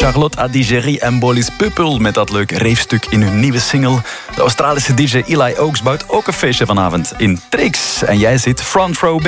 Charlotte Adigéry en Bolis Pupul met dat leuke reefstuk in hun nieuwe single. De Australische DJ Eli Oaks bouwt ook een feestje vanavond in Trix. En jij zit front row